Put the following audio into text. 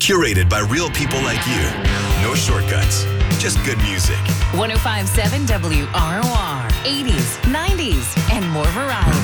Curated by real people like you. No shortcuts, just good music. 1057 WROR. 80s, 90s, and more variety.